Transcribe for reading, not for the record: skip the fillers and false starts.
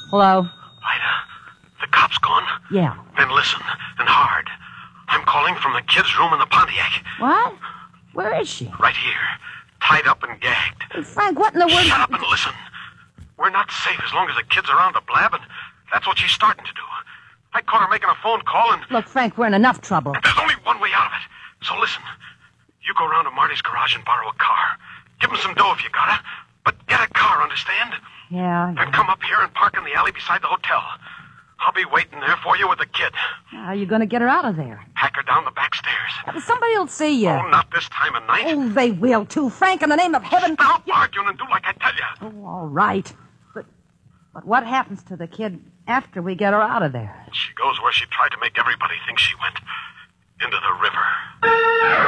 Hello? Ida, the cop's gone? Yeah. Then listen, and hard. I'm calling from the kid's room in the Pontiac. What? Where is she? Right here, tied up and gagged. Hey, Frank, what in the world... Shut up and listen. We're not safe as long as the kid's around the blab, and that's what she's starting to do. I caught her making a phone call, and... Look, Frank, we're in enough trouble. There's only one way out of it. So listen. You go around to Marty's garage and borrow a car. Give him some dough if you got it. But get a car, understand? Yeah. Then come up here and park in the alley beside the hotel. I'll be waiting there for you with the kid. How are you going to get her out of there? Hack her down the back stairs. Somebody will see you. Oh, not this time of night. Oh, they will, too. Frank, in the name of heaven... Stop arguing and do like I tell you. Oh, all right. But what happens to the kid after we get her out of there? She goes where she tried to make everybody think she went. Into the river.